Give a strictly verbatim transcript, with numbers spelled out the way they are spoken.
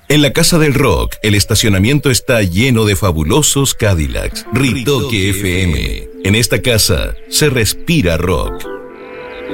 En la Casa del Rock, el estacionamiento está lleno de fabulosos Cadillacs. Ritoque F M. En esta casa se respira rock.